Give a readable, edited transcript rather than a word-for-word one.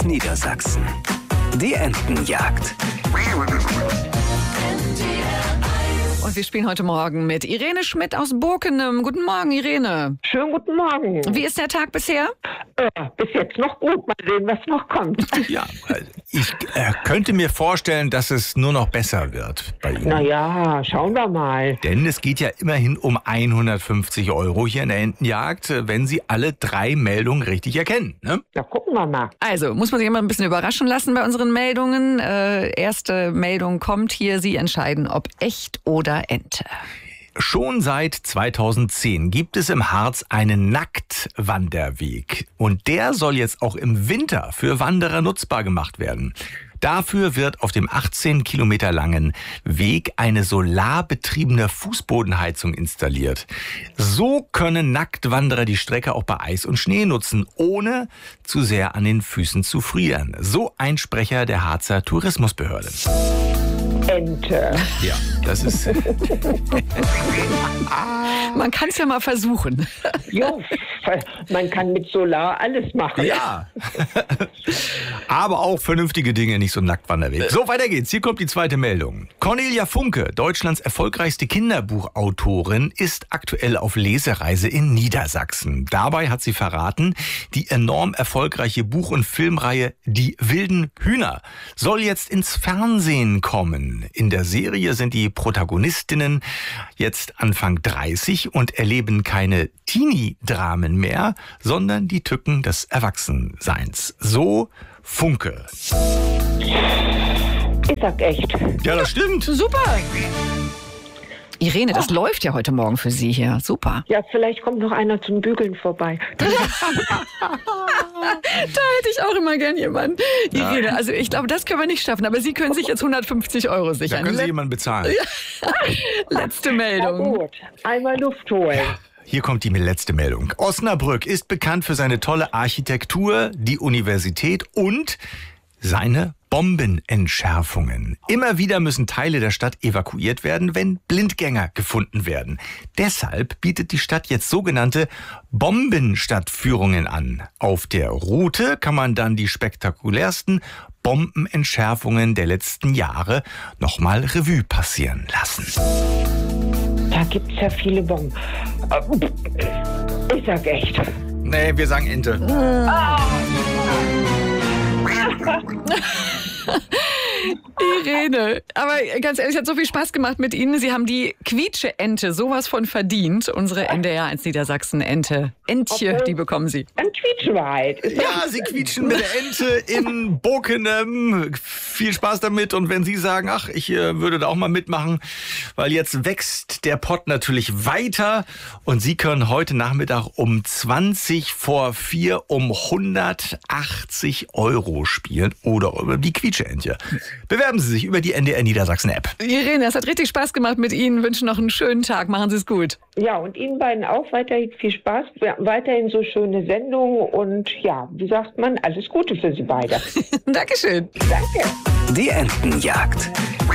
Niedersachsen. Die Entenjagd. Und wir spielen heute Morgen mit Irene Schmidt aus Burkenem. Guten Morgen, Irene. Schönen guten Morgen. Wie ist der Tag bisher? Bis jetzt noch gut. Mal sehen, was noch kommt. Ja, ich könnte mir vorstellen, dass es nur noch besser wird bei Ihnen. Naja, schauen wir mal. Denn es geht ja immerhin um 150 € hier in der Entenjagd, wenn Sie alle 3 Meldungen richtig erkennen. Ne? Na, gucken wir mal. Also, muss man sich immer ein bisschen überraschen lassen bei unseren Meldungen. Erste Meldung kommt hier. Sie entscheiden, ob echt oder Ente. Schon seit 2010 gibt es im Harz einen Nacktwanderweg. Und der soll jetzt auch im Winter für Wanderer nutzbar gemacht werden. Dafür wird auf dem 18 Kilometer langen Weg eine solarbetriebene Fußbodenheizung installiert. So können Nacktwanderer die Strecke auch bei Eis und Schnee nutzen, ohne zu sehr an den Füßen zu frieren. So ein Sprecher der Harzer Tourismusbehörde. Ente. Ja, das ist... Man kann es ja mal versuchen. Jo, man kann mit Solar alles machen. Ja, aber auch vernünftige Dinge, nicht so ein Nacktwanderweg. So, weiter geht's. Hier kommt die zweite Meldung. Cornelia Funke, Deutschlands erfolgreichste Kinderbuchautorin, ist aktuell auf Lesereise in Niedersachsen. Dabei hat sie verraten, die enorm erfolgreiche Buch- und Filmreihe Die wilden Hühner soll jetzt ins Fernsehen kommen. In der Serie sind die Protagonistinnen jetzt Anfang 30 und erleben keine Teenie-Dramen mehr, sondern die Tücken des Erwachsenseins. So Funke. Ich sag echt. Ja, das stimmt. Super. Irene, das läuft ja heute Morgen für Sie hier. Super. Ja, vielleicht kommt noch einer zum Bügeln vorbei. Da hätte ich auch immer gern jemanden. Irene, also ich glaube, das können wir nicht schaffen, aber Sie können sich jetzt 150 € Da sichern. können Sie jemanden bezahlen. Letzte Na Meldung. gut, einmal Luft holen. Hier kommt die letzte Meldung. Osnabrück ist bekannt für seine tolle Architektur, die Universität und seine Bombenentschärfungen. Immer wieder müssen Teile der Stadt evakuiert werden, wenn Blindgänger gefunden werden. Deshalb bietet die Stadt jetzt sogenannte Bombenstadtführungen an. Auf der Route kann man dann die spektakulärsten Bombenentschärfungen der letzten Jahre nochmal Revue passieren lassen. Da gibt's ja viele Bomben. Ich sag echt. Nee, wir sagen Ente. Irene, aber ganz ehrlich, es hat so viel Spaß gemacht mit Ihnen. Sie haben die Quietsche-Ente sowas von verdient. Unsere NDR1 Niedersachsen-Ente. Entje, die bekommen Sie. Dann quietschen wir halt. Ja, Sie quietschen mit der Ente in Burkenem. Viel Spaß damit. Und wenn Sie sagen, ach, ich würde da auch mal mitmachen, weil jetzt wächst der Pott natürlich weiter. Und Sie können heute Nachmittag um 4:20 um 180 € spielen oder über die Quietsche-Entje. Bewerben Sie sich über die NDR Niedersachsen App. Irene, es hat richtig Spaß gemacht mit Ihnen. Wünschen noch einen schönen Tag. Machen Sie es gut. Ja, und Ihnen beiden auch weiterhin viel Spaß. Weiterhin so schöne Sendungen und ja, wie sagt man, alles Gute für Sie beide. Dankeschön. Danke. Die Entenjagd.